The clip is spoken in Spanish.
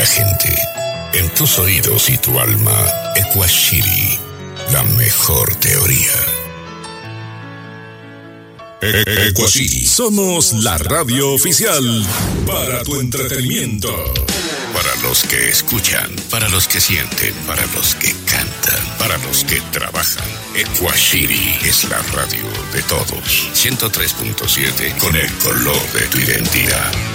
la gente. En tus oídos y tu alma, Equashiri, la mejor teoría. Equashiri. Somos la radio oficial para tu entretenimiento. Para los que escuchan, para los que sienten, para los que cantan, para los que trabajan. Equashiri es la radio de todos. 103.7 con el color de tu identidad.